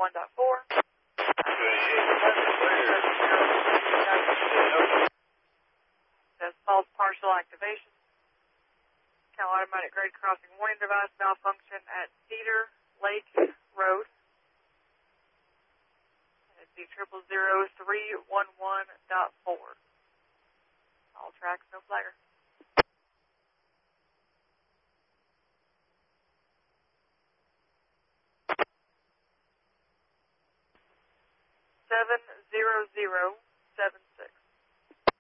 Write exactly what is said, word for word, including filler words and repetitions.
one point four. Says false partial activation. Cal automatic grade crossing warning device malfunction at Cedar Lake Road. It's the triple zero three one one dot four. All tracks, no flagger. Seven zero zero seven